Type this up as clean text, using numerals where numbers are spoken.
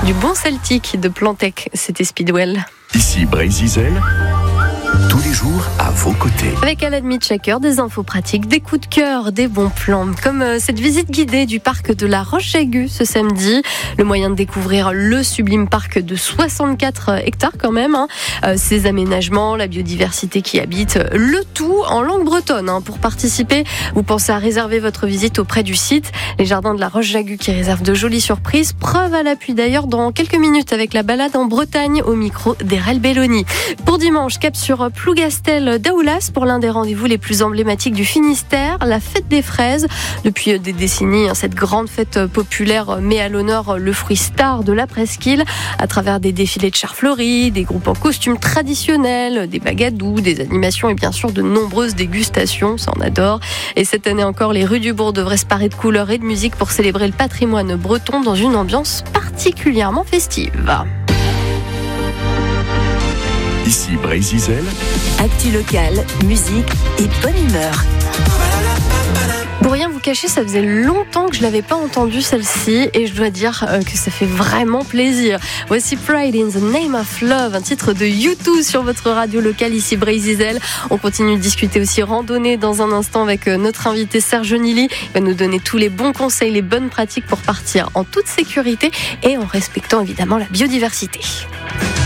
Du bon celtique de Plantec, c'était Speedwell. Ici Brésil, tous les jours à vos côtés. Avec Alan Mitchaker, des infos pratiques, des coups de cœur, des bons plans, comme cette visite guidée du parc de la Roche-Jagu ce samedi. Le moyen de découvrir le sublime parc de 64 hectares quand même. Ses aménagements, la biodiversité qui habite, le tout en langue bretonne. Pour participer, vous pensez à réserver votre visite auprès du site. Les jardins de la Roche-Jagu qui réservent de jolies surprises. Preuve à l'appui d'ailleurs dans quelques minutes avec la balade en Bretagne au micro d'Erel Belloni. Pour dimanche, cap sur Plougastel d'Aoulas pour l'un des rendez-vous les plus emblématiques du Finistère, la fête des fraises. Depuis des décennies, cette grande fête populaire met à l'honneur le fruit star de la presqu'île à travers des défilés de chars fleuris, des groupes en costumes traditionnels, des bagadous, des animations et bien sûr de nombreuses dégustations, ça on adore. Et cette année encore, les rues du bourg devraient se parer de couleurs et de musique pour célébrer le patrimoine breton dans une ambiance particulièrement festive. Ici Brésil. Actu locale, musique et bonne humeur. Pour rien vous cacher, ça faisait longtemps que je l'avais pas entendue celle-ci et je dois dire que ça fait vraiment plaisir. Voici Pride in the Name of Love, un titre de U2 sur votre radio locale ici Brésil. On continue de discuter aussi randonnée dans un instant avec notre invité Serge Nili. Il va nous donner tous les bons conseils, les bonnes pratiques pour partir en toute sécurité et en respectant évidemment la biodiversité.